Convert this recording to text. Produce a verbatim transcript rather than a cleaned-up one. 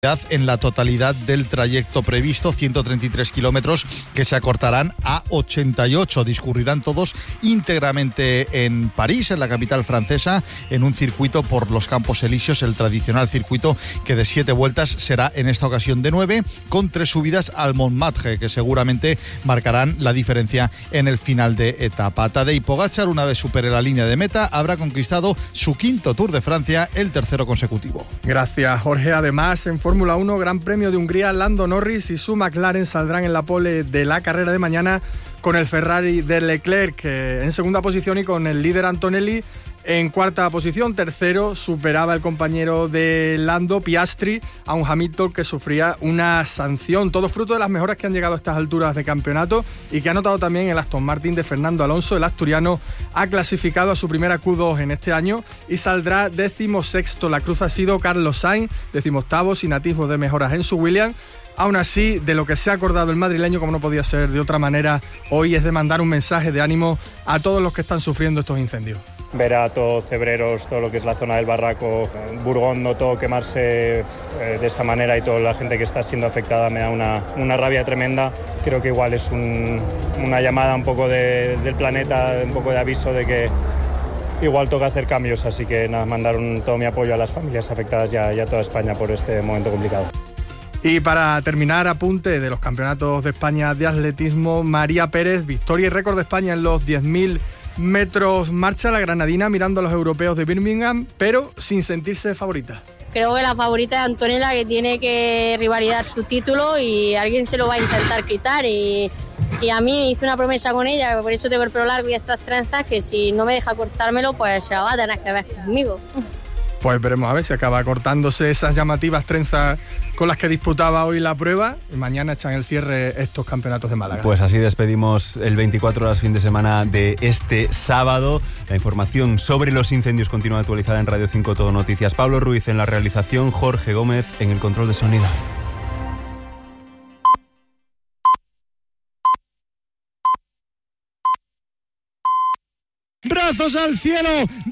en la totalidad del trayecto previsto, ciento treinta y tres kilómetros que se acortarán a ochenta y ocho. Discurrirán todos íntegramente en París, en la capital francesa, en un circuito por los Campos Elíseos, el tradicional circuito que de siete vueltas será en esta ocasión de nueve, con tres subidas al Montmartre, que seguramente marcarán la diferencia en el final de etapa. Tadej Pogačar, una vez supere la línea de meta, habrá conquistado su quinto Tour de Francia, el tercero consecutivo. Gracias, Jorge. Además, en Fórmula uno, Gran Premio de Hungría, Lando Norris y su McLaren saldrán en la pole de la carrera de mañana con el Ferrari de Leclerc en segunda posición y con el líder Antonelli en cuarta posición. Tercero superaba el compañero de Lando, Piastri, a un Hamilton que sufría una sanción. Todo fruto de las mejoras que han llegado a estas alturas de campeonato y que ha notado también el Aston Martin de Fernando Alonso. El asturiano ha clasificado a su primera Q dos en este año y saldrá decimosexto. La cruz ha sido Carlos Sainz, decimoctavo, sin atisbos de mejoras en su Williams. Aún así, de lo que se ha acordado el madrileño, como no podía ser de otra manera, hoy es de mandar un mensaje de ánimo a todos los que están sufriendo estos incendios. Ver a todos Cebreros, todo lo que es la zona del Barraco, Burgón, no todo quemarse eh, de esa manera, y toda la gente que está siendo afectada me da una, una rabia tremenda. Creo que igual es un, una llamada un poco de, del planeta, un poco de aviso de que igual toca hacer cambios, así que nada, mandar un, todo mi apoyo a las familias afectadas y a, y a toda España por este momento complicado. Y para terminar, apunte de los campeonatos de España de atletismo, María Pérez, victoria y récord de España en los diez mil metros marcha, la granadina mirando a los europeos de Birmingham, pero sin sentirse favorita. Creo que la favorita es Antonella, que tiene que rivalidar su título y alguien se lo va a intentar quitar, y, y a mí hice una promesa con ella, por eso tengo el pelo largo y estas trenzas, que si no me deja cortármelo, pues se la va a tener que ver conmigo. Pues veremos a ver si acaba cortándose esas llamativas trenzas con las que disputaba hoy la prueba, y mañana echan el cierre estos campeonatos de Málaga. Pues así despedimos el veinticuatro horas fin de semana de este sábado. La información sobre los incendios continúa actualizada en Radio cinco Todo Noticias. Pablo Ruiz en la realización, Jorge Gómez en el control de sonido. ¡Brazos al cielo!